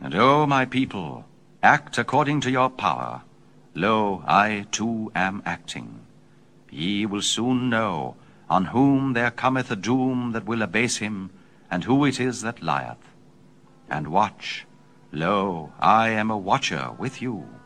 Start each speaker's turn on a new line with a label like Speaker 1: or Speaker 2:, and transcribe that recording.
Speaker 1: And, O my people, act according to your power. Lo, I too am acting. Ye will soon know on whom there cometh a doom that will abase him, and who it is that lieth. And watch, lo, I am a watcher with you.